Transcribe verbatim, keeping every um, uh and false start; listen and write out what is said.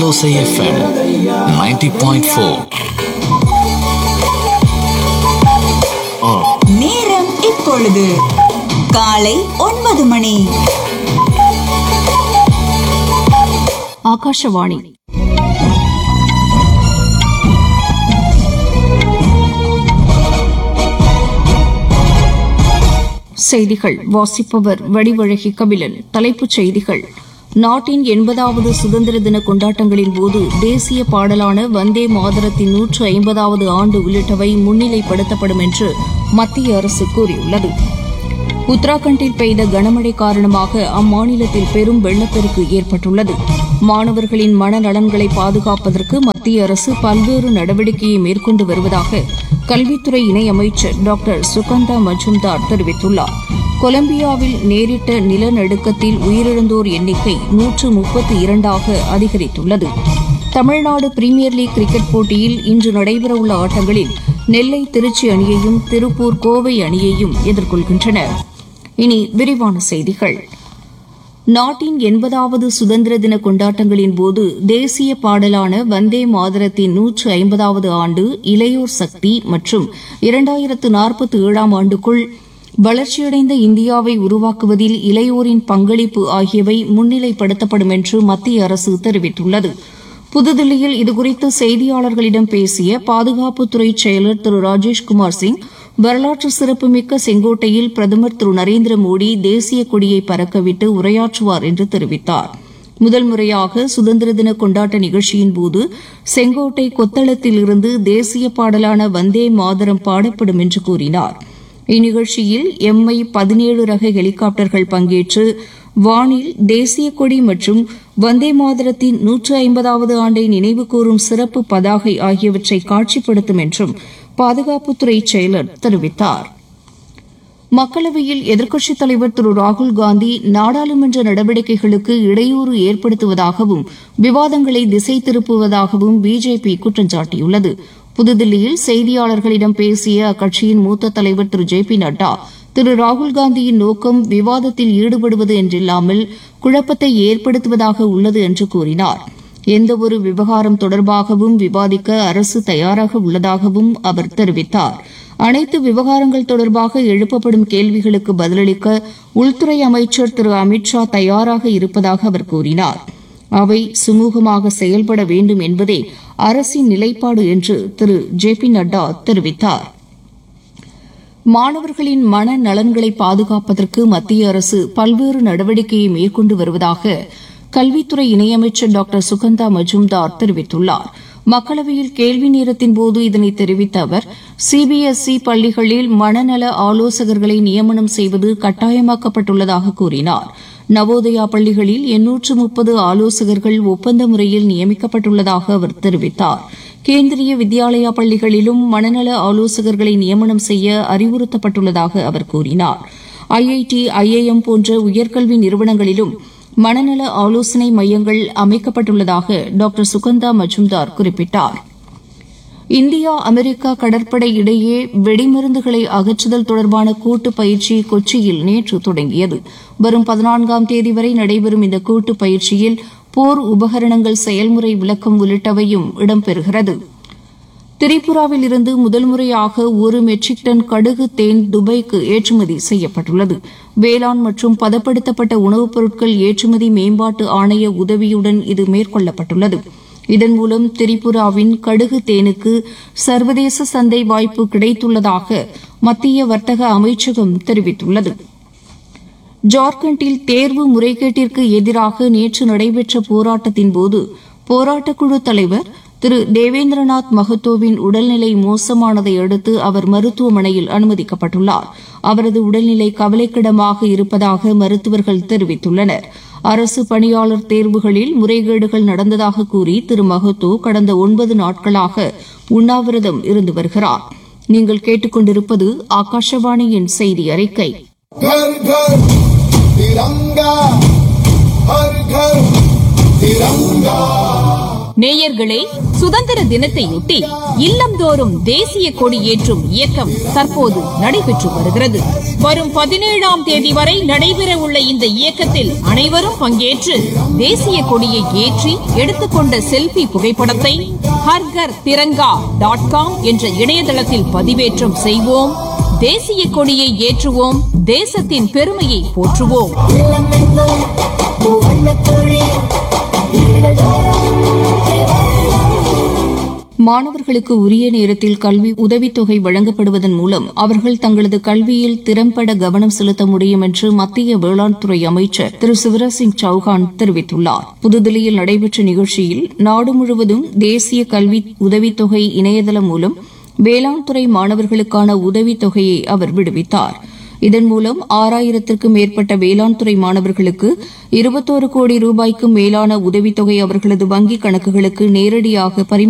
Alosa F M ninety point four. நேரம் இப்பொழுது காலை ஒன்பது மணி. ஆகாஷவாணி. செய்திகள் வாசிப்பவர் வடிவழகி கபிலன். தலைப்புச் செய்திகள். நாட்டின் எண்பதாவது சுதந்திர தின கொண்டாட்டங்களின் போது தேசிய பாடலான வந்தே மாதரத்தின் நூற்று ஐம்பதாவது ஆண்டு உள்ளிட்டவை முன்னிலைப்படுத்தப்படும் என்று மத்திய அரசு கூறியுள்ளது. உத்தராகண்டில் பெய்த கனமழை காரணமாக அம்மாநிலத்தில் பெரும் வெள்ளப்பெருக்கு ஏற்பட்டுள்ளது. மாணவர்களின் மனநலன்களை பாதுகாப்பதற்கு மத்திய அரசு பல்வேறு நடவடிக்கையை மேற்கொண்டு வருவதாக கல்வித்துறை இணையமைச்சர் டாக்டர் சுகந்தா மஜும்தார் தெரிவித்துள்ளார். கொலம்பியாவில் நேரிட்ட நிலநடுக்கத்தில் உயிரிழந்தோர் எண்ணிக்கை நூற்று முப்பத்தி இரண்டாக அதிகரித்துள்ளது. தமிழ்நாடு பிரீமியர் லீக் கிரிக்கெட் போட்டியில் இன்று நடைபெறவுள்ள ஆட்டங்களில் நெல்லை திருச்சி அணியையும் திருப்பூர் கோவை அணியையும் எதிர்கொள்கின்றன. இனி விரிவான செய்திகள். நாட்டின் எண்பதாவது சுதந்திர தின கொண்டாட்டங்களின் போது தேசிய பாடலான வந்தே மாதரத்தின் நூற்று ஐம்பதாவது ஆண்டு, இளையோர் சக்தி மற்றும் இரண்டாயிரத்து நாற்பத்தி ஏழாம் ஆண்டுக்குள் வளர்ச்சியடைந்த இந்தியாவை உருவாக்குவதில் இளையோரின் பங்களிப்பு ஆகியவை முன்னிலைப்படுத்தப்படும் என்று மத்திய அரசு தெரிவித்துள்ளது. புதுதில்லியில் இதுகுறித்து செய்தியாளர்களிடம் பேசிய பாதுகாப்புத்துறை செயலர் திரு ராஜேஷ்குமார் சிங், வரலாற்று சிறப்புமிக்க செங்கோட்டையில் பிரதமர் திரு நரேந்திர மோடி தேசிய கொடியை பறக்கவிட்டு உரையாற்றுவார் என்று தெரிவித்தார். முதல் முறையாக சுதந்திர தின கொண்டாட்ட நிகழ்ச்சியின்போது செங்கோட்டை கொத்தளத்திலிருந்து தேசிய பாடலான வந்தே மாதரம் பாடப்படும் என்று கூறினார். இந்நிகழ்ச்சியில் எம்ஐ பதினேழு ரக ஹெலிகாப்டர்கள் பங்கேற்று வானில் தேசிய கொடி மற்றும் வந்தே மாதரத்தின் நூற்று ஐம்பதாவது ஆண்டை நினைவுகூரும் சிறப்பு பதாகை ஆகியவற்றை காட்சிப்படுத்தும் என்றும் பாதுகாப்புத்துறை செயலர் தெரிவித்தார். மக்களவையில் எதிர்க்கட்சித் தலைவர் திரு ராகுல்காந்தி நாடாளுமன்ற நடவடிக்கைகளுக்கு இடையூறு ஏற்படுத்துவதாகவும் விவாதங்களை திசை திருப்புவதாகவும் பிஜேபி குற்றம் சாட்டியுள்ளது. புதுதில்லியில் செய்தியாளர்களிடம் பேசிய அக்கட்சியின் மூத்த தலைவர் திரு ஜே பி நட்டா, திரு ராகுல்காந்தியின் நோக்கம் விவாதத்தில் ஈடுபடுவது என்றில்லாமல் குழப்பத்தை ஏற்படுத்துவதாக உள்ளது என்று கூறினார். எந்தவொரு விவகாரம் தொடர்பாகவும் விவாதிக்க அரசு தயாராக உள்ளதாகவும் அவர் தெரிவித்தார். அனைத்து விவகாரங்கள் தொடர்பாக எழுப்பப்படும் கேள்விகளுக்கு பதிலளிக்க உள்துறை அமைச்சர் திரு அமித்ஷா தயாராக இருப்பதாக அவர் கூறினார். அவை சுமூகமாக செயல்பட வேண்டும் என்பதே அரசின் நிலைப்பாடு என்று திரு ஜே பி நட்டா தெரிவித்தார். மாணவர்களின் மன நலன்களை பாதுகாப்பதற்கு மத்திய அரசு பல்வேறு நடவடிக்கையை மேற்கொண்டு வருவதாக கல்வித்துறை இணையமைச்சர் டாக்டர் சுகந்தா மஜும்தார் தெரிவித்துள்ளார். மக்களவையில் கேள்வி நேரத்தின்போது இதனை தெரிவித்த அவர், சிபிஎஸ்இ பள்ளிகளில் மனநல ஆலோசகர்களை நியமனம் செய்வது கட்டாயமாக்கப்பட்டுள்ளதாக கூறினார். நவோதயா பள்ளிகளில் எண்ணூற்று முப்பது ஆலோசகர்கள் ஒப்பந்த முறையில் நியமிக்கப்பட்டுள்ளதாக அவர் தெரிவித்தார். கேந்திரிய வித்யாலயா பள்ளிகளிலும் மனநல ஆலோசகர்களை நியமனம் செய்ய அறிவுறுத்தப்பட்டுள்ளதாக அவர் கூறினார். ஐஐடி, ஐஐஎம் போன்ற உயர்கல்வி நிறுவனங்களிலும் மனநல ஆலோசனை மையங்கள் அமைக்கப்பட்டுள்ளதாக டாக்டர் சுகந்தா மஜும்தார் குறிப்பிட்டார். இந்தியா அமெரிக்கா கடற்படை இடையே வெடிமருந்துகளை அகற்றுதல் தொடர்பான கூட்டு பயிற்சி கொச்சியில் நேற்று தொடங்கியது. வரும் பதினான்காம் தேதி வரை நடைபெறும் இந்த கூட்டு பயிற்சியில் போர் உபகரணங்கள் செயல்முறை விளக்கம் உள்ளிட்டவையும் இடம்பெறுகிறது. திரிபுராவில் இருந்து முதல் முறையாக ஒரு மெட்ரிக் டன் கடுகு தேன் துபாய்க்கு ஏற்றுமதி செய்யப்பட்டுள்ளது. வேளாண் மற்றும் பதப்படுத்தப்பட்ட உணவுப் பொருட்கள் ஏற்றுமதி மேம்பாட்டு ஆணைய உதவியுடன் இது மேற்கொள்ளப்பட்டுள்ளது. இதன் மூலம் திரிபுராவின் கடுகு தேனுக்கு சர்வதேச சந்தை வாய்ப்பு கிடைத்துள்ளதாக மத்திய வர்த்தக அமைச்சகம் தெரிவித்துள்ளது. ஜார்க்கண்டில் தேர்வு முறைகேட்டிற்கு எதிராக நேற்று நடைபெற்ற போராட்டத்தின்போது போராட்டக்குழு தலைவர் திரு தேவேந்திரநாத் மகத்தோவின் உடல்நிலை மோசமானதை அடுத்து அவர் மருத்துவமனையில் அனுமதிக்கப்பட்டுள்ளார். அவரது உடல்நிலை கவலைக்கிடமாக இருப்பதாக மருத்துவர்கள் தெரிவித்துள்ளனர். அரசு பணியாளர் தேர்வுகளில் முறைகேடுகள் நடந்ததாக கூறி திரு மகத்தோ கடந்த ஒன்பது நாட்களாக உண்ணாவிரதம் இருந்து வருகிறார். நீங்கள் கேட்டுக்கொண்டிருப்பது ஆகாஷவாணியின் செய்தி அறிக்கை. நேயர்களே, சுதந்திர தினத்தையொட்டி இல்லந்தோறும் தேசிய கொடி ஏற்றும் இயக்கம் தற்போது நடைபெற்று வருகிறது. வரும் பதினேழாம் தேதி வரை நடைபெற உள்ள இந்த இயக்கத்தில் அனைவரும் பங்கேற்று தேசிய கொடியை ஏற்றி எடுத்துக்கொண்ட செல்பி புகைப்படத்தை ஹர்கர் திரங்கா டாட் காம் என்ற இணையதளத்தில் பதிவேற்றம் செய்வோம். தேசிய கொடியை ஏற்றுவோம். தேசத்தின் பெருமையை போற்றுவோம். மாணவர்களுக்கு உரிய நேரத்தில் கல்வி உதவித்தொகை வழங்கப்படுவதன் மூலம் அவர்கள் தங்களது கல்வியில் திறம்பட கவனம் செலுத்த முடியும் என்று மத்திய வேளாண் துறை அமைச்சர் திரு சிவராஜ் சிங் சௌஹான் தெரிவித்துள்ளார். புதுதில்லியில் நடைபெற்ற நிகழ்ச்சியில் நாடு முழுவதும் தேசிய கல்வி உதவித்தொகை இணையதளம் மூலம் வேளாண் துறை மாணவர்களுக்கான உதவித்தொகையை அவர் விடுவித்தார். இதன் மூலம் ஆறாயிரத்திற்கும் மேற்பட்ட வேளாண் துறை மாணவர்களுக்கு இருபத்தோரு கோடி ரூபாய்க்கும் மேலான உதவித்தொகை அவர்களது வங்கிக் கணக்குகளுக்கு நேரடியாக பரிமாற்றம்